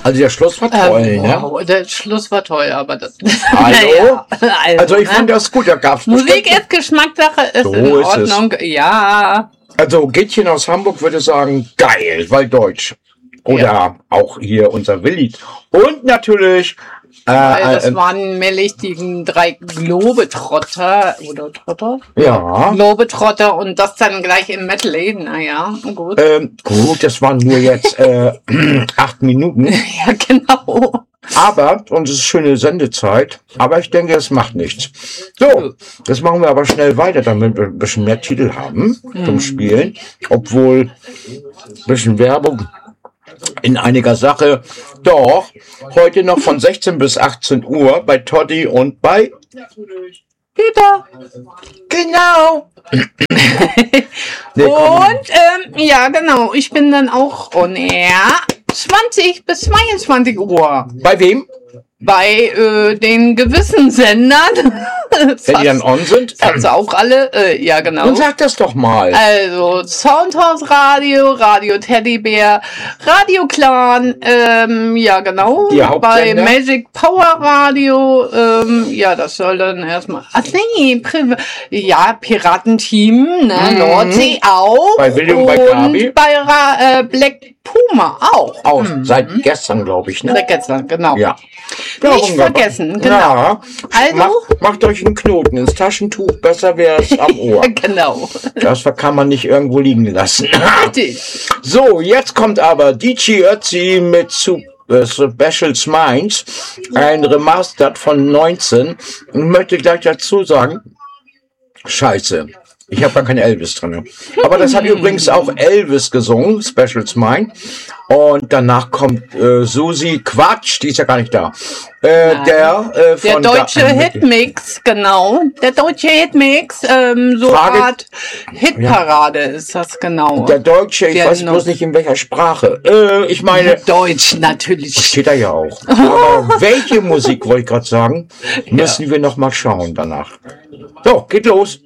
Also der Schluss war toll, ne? Wow, der Schluss war toll, aber das... Hallo? Naja, Also ich fand das gut, da gab's Musik ist Geschmackssache, ist So in ist es. Ordnung. Ja. Also Gittchen aus Hamburg würde sagen, geil, weil deutsch. Oder auch hier unser Willi. Und natürlich... Das waren männlich die 3 Globetrotter, oder Trotter? Ja. Globetrotter und das dann gleich im Medley, naja, gut. Gut, das waren nur jetzt 8 Minuten. Ja, genau. Aber, und es ist schöne Sendezeit, aber ich denke, es macht nichts. So, das machen wir aber schnell weiter, damit wir ein bisschen mehr Titel haben zum Spielen. Obwohl, ein bisschen Werbung in einiger Sache. Doch, heute noch von 16 bis 18 Uhr bei Toddy und bei Peter. Genau. Und, ja, genau, ich bin dann auch on air 20 bis 22 Uhr Bei wem? bei den gewissen Sendern. Wenn die dann on sind? Hast du auch alle? Ja, genau. Nun sag das doch mal. Also Soundhouse Radio, Radio Teddybär, Radio Clan, ja genau. Die Bei Hauptsender? Magic Power Radio, ja, das soll dann erstmal. Ach nee, ja, Piratenteam, ne, Nordsee auch. Bei Willi und bei Gabi? Und bei Black Puma auch. Aus, seit gestern, glaube ich, ne? Seit gestern, genau. Ja. Nicht vergessen, genau. Ja. Also- Macht euch einen Knoten ins Taschentuch, besser wäre es am Ohr. Genau. Das kann man nicht irgendwo liegen lassen. Richtig. So, jetzt kommt aber DJ Ötzi mit Special Minds, ein Remastered von 19. Und möchte gleich dazu sagen, scheiße, ich habe gar keinen Elvis drin. Aber das hat übrigens auch Elvis gesungen, Special Mind. Und danach kommt Susi, Quatsch, die ist ja gar nicht da. Der Der deutsche Hitmix, genau. Der deutsche Hitmix, so Frage- Art Hitparade ist das, genau. Der Deutsche, ich Der weiß bloß nicht in welcher Sprache. Ich meine, Deutsch, natürlich. steht da ja auch. Aber welche Musik, wollte ich gerade sagen, müssen wir noch mal schauen danach. So, geht los.